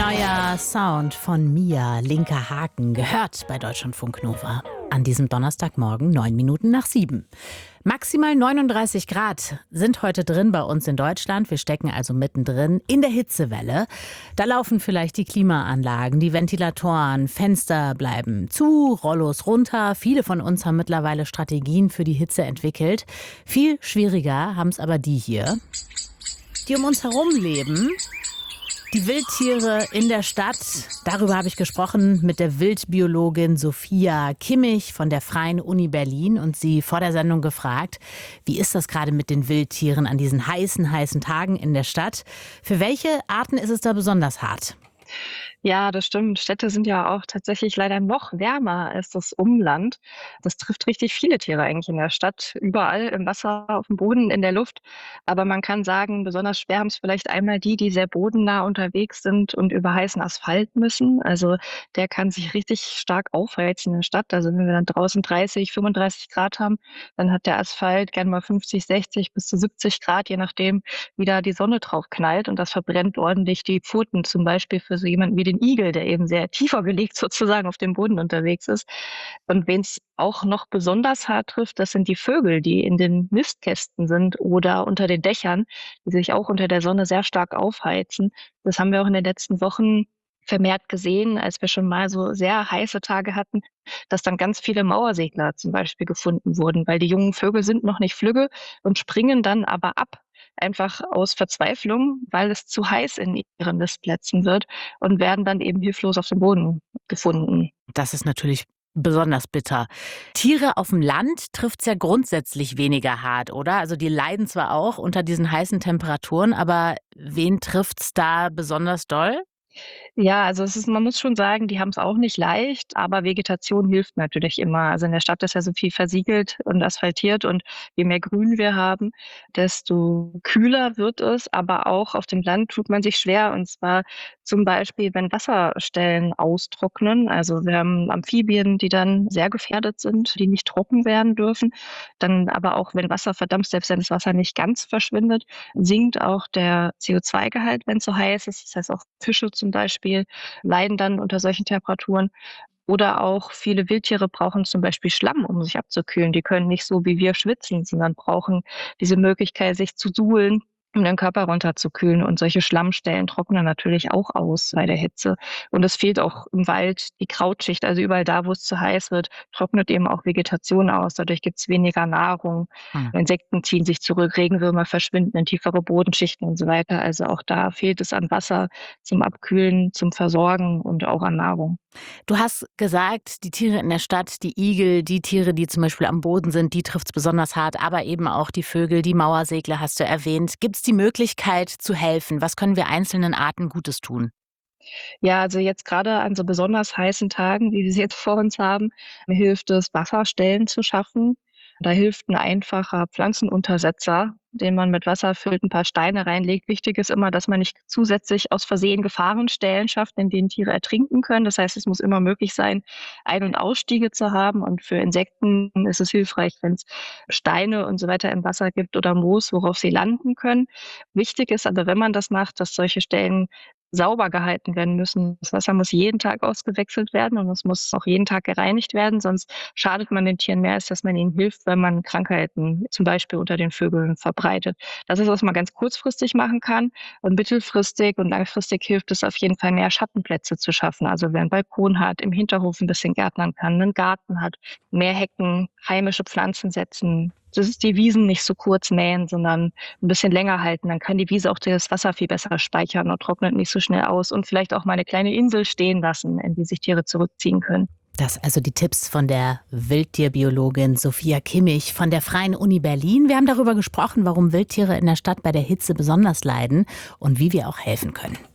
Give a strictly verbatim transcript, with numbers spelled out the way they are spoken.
Neuer Sound von Mia, Linker Haken, gehört bei Deutschlandfunk Nova. An diesem Donnerstagmorgen, neun Minuten nach sieben. Maximal neununddreißig Grad sind heute drin bei uns in Deutschland. Wir stecken also mittendrin in der Hitzewelle. Da laufen vielleicht die Klimaanlagen, die Ventilatoren, Fenster bleiben zu, Rollos runter. Viele von uns haben mittlerweile Strategien für die Hitze entwickelt. Viel schwieriger haben es aber die hier, die um uns herum leben. Die Wildtiere in der Stadt, darüber habe ich gesprochen mit der Wildbiologin Sophia Kimmich von der Freien Uni Berlin und sie vor der Sendung gefragt, wie ist das gerade mit den Wildtieren an diesen heißen, heißen Tagen in der Stadt? Für welche Arten ist es da besonders hart? Ja, das stimmt. Städte sind ja auch tatsächlich leider noch wärmer als das Umland. Das trifft richtig viele Tiere eigentlich in der Stadt, überall im Wasser, auf dem Boden, in der Luft. Aber man kann sagen, besonders schwer haben es vielleicht einmal die, die sehr bodennah unterwegs sind und über heißen Asphalt müssen. Also der kann sich richtig stark aufheizen in der Stadt. Also wenn wir dann draußen dreißig, fünfunddreißig Grad haben, dann hat der Asphalt gerne mal fünfzig, sechzig bis zu siebzig Grad, je nachdem, wie da die Sonne drauf knallt. Und das verbrennt ordentlich die Pfoten, zum Beispiel für so jemanden wie den Igel, der eben sehr tiefer gelegt sozusagen auf dem Boden unterwegs ist. Und wen es auch noch besonders hart trifft, das sind die Vögel, die in den Nistkästen sind oder unter den Dächern, die sich auch unter der Sonne sehr stark aufheizen. Das haben wir auch in den letzten Wochen vermehrt gesehen, als wir schon mal so sehr heiße Tage hatten, dass dann ganz viele Mauersegler zum Beispiel gefunden wurden, weil die jungen Vögel sind noch nicht flügge und springen dann aber ab, einfach aus Verzweiflung, weil es zu heiß in ihren Nistplätzen wird und werden dann eben hilflos auf dem Boden gefunden. Das ist natürlich besonders bitter. Tiere auf dem Land trifft es ja grundsätzlich weniger hart, oder? Also die leiden zwar auch unter diesen heißen Temperaturen, aber wen trifft es da besonders doll? Ja, also es ist man muss schon sagen, die haben es auch nicht leicht, aber Vegetation hilft natürlich immer. Also in der Stadt ist ja so viel versiegelt und asphaltiert und je mehr Grün wir haben, desto kühler wird es. Aber auch auf dem Land tut man sich schwer und zwar zum Beispiel, wenn Wasserstellen austrocknen. Also wir haben Amphibien, die dann sehr gefährdet sind, die nicht trocken werden dürfen. Dann aber auch, wenn Wasser verdampft, selbst wenn das Wasser nicht ganz verschwindet, sinkt auch der C O zwei Gehalt, wenn es so heiß ist. Das heißt auch Fische zum Beispiel leiden dann unter solchen Temperaturen. Oder auch viele Wildtiere brauchen zum Beispiel Schlamm, um sich abzukühlen. Die können nicht so wie wir schwitzen, sondern brauchen diese Möglichkeit, sich zu suhlen, um den Körper runterzukühlen. Und solche Schlammstellen trocknen natürlich auch aus bei der Hitze. Und es fehlt auch im Wald die Krautschicht. Also überall da, wo es zu heiß wird, trocknet eben auch Vegetation aus. Dadurch gibt es weniger Nahrung. Hm. Insekten ziehen sich zurück, Regenwürmer verschwinden in tiefere Bodenschichten und so weiter. Also auch da fehlt es an Wasser zum Abkühlen, zum Versorgen und auch an Nahrung. Du hast gesagt, die Tiere in der Stadt, die Igel, die Tiere, die zum Beispiel am Boden sind, die trifft es besonders hart, aber eben auch die Vögel, die Mauersegler hast du erwähnt. Gibt es die Möglichkeit zu helfen? Was können wir einzelnen Arten Gutes tun? Ja, also jetzt gerade an so besonders heißen Tagen, wie wir sie jetzt vor uns haben, hilft es, Wasserstellen zu schaffen. Da hilft ein einfacher Pflanzenuntersetzer, den man mit Wasser füllt, ein paar Steine reinlegt. Wichtig ist immer, dass man nicht zusätzlich aus Versehen Gefahrenstellen schafft, in denen Tiere ertrinken können. Das heißt, es muss immer möglich sein, Ein- und Ausstiege zu haben. Und für Insekten ist es hilfreich, wenn es Steine und so weiter im Wasser gibt oder Moos, worauf sie landen können. Wichtig ist aber, wenn man das macht, dass solche Stellen sauber gehalten werden müssen. Das Wasser muss jeden Tag ausgewechselt werden und es muss auch jeden Tag gereinigt werden, sonst schadet man den Tieren mehr, als dass man ihnen hilft, wenn man Krankheiten zum Beispiel unter den Vögeln verbreitet. Das ist, was man ganz kurzfristig machen kann. Und mittelfristig und langfristig hilft es auf jeden Fall, mehr Schattenplätze zu schaffen. Also wer einen Balkon hat, im Hinterhof ein bisschen gärtnern kann, einen Garten hat, mehr Hecken, heimische Pflanzen setzen. Das ist die Wiesen nicht so kurz mähen, sondern ein bisschen länger halten. Dann kann die Wiese auch das Wasser viel besser speichern und trocknet nicht so schnell aus. Und vielleicht auch mal eine kleine Insel stehen lassen, in die sich Tiere zurückziehen können. Das also die Tipps von der Wildtierbiologin Sophia Kimmich von der Freien Uni Berlin. Wir haben darüber gesprochen, warum Wildtiere in der Stadt bei der Hitze besonders leiden und wie wir auch helfen können.